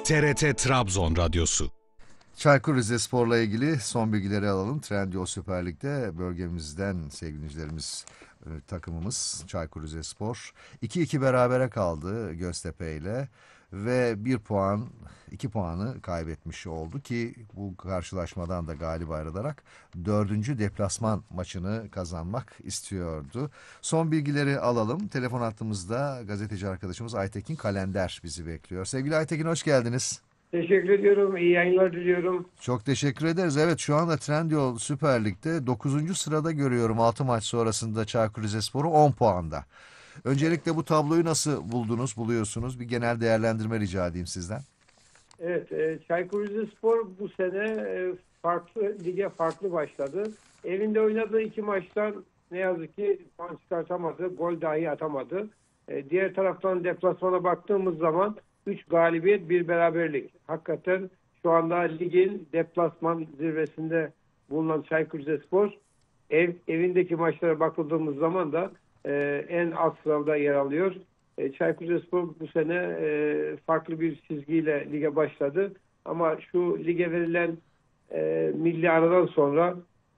TRT Trabzon Radyosu. Çaykur Rizespor'la ilgili son bilgileri alalım. Trendyol Süper Lig'de bölgemizden sevgilicilerimiz, takımımız Çaykur Rizespor 2-2 berabere kaldı Göztepe ile ve 2 puanı kaybetmiş oldu ki bu karşılaşmadan da galip ayrılarak 4. deplasman maçını kazanmak istiyordu. Son bilgileri alalım. Telefon hattımızda gazeteci arkadaşımız Aytekin Kalender bizi bekliyor. Sevgili Aytekin, hoş geldiniz. Teşekkür ediyorum. İyi yayınlar diliyorum. Çok teşekkür ederiz. Evet, şu anda Trendyol Süper Lig'de 9. sırada görüyorum 6 maç sonrasında Çaykur Rizespor'u 10 puanda. Öncelikle bu tabloyu nasıl buluyorsunuz? Bir genel değerlendirme rica edeyim sizden. Evet, Çaykur Rizespor bu sene lige farklı başladı. Evinde oynadığı 2 maçtan ne yazık ki puan çıkartamadı. Gol dahi atamadı. Diğer taraftan deplasmana baktığımız zaman 3 galibiyet, 1 beraberlik. Hakikaten şu anda ligin deplasman zirvesinde bulunan Çaykur Rizespor evindeki maçlara bakıldığımız zaman da en alt sırada yer alıyor. Çaykur Rizespor bu sene farklı bir çizgiyle lige başladı. Ama şu lige verilen milli aradan sonra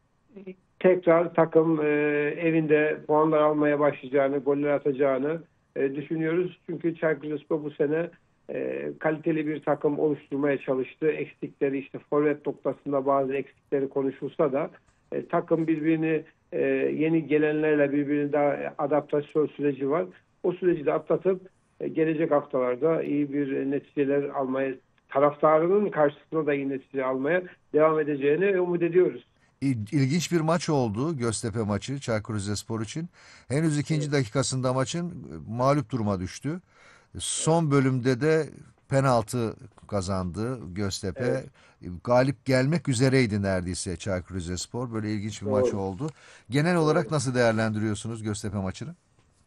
tekrar takım evinde puanlar almaya başlayacağını, goller atacağını düşünüyoruz. Çünkü Çaykur Rizespor bu sene kaliteli bir takım oluşturmaya çalıştı. Eksikleri, işte forvet noktasında bazı eksikleri konuşulsa da takım birbirini yeni gelenlerle birbirine adaptasyon süreci var. O süreci de atlatıp gelecek haftalarda iyi bir neticeler almaya, taraftarının karşısında da iyi netice almaya devam edeceğini umut ediyoruz. İlginç bir maç oldu Göztepe maçı Çaykur Rizespor için. Henüz ikinci dakikasında maçın mağlup duruma düştü. Son bölümde de penaltı kazandı Göztepe. Evet. Galip gelmek üzereydi neredeyse Çaykur Rizespor. Böyle ilginç bir maç oldu. Genel olarak nasıl değerlendiriyorsunuz Göztepe maçını?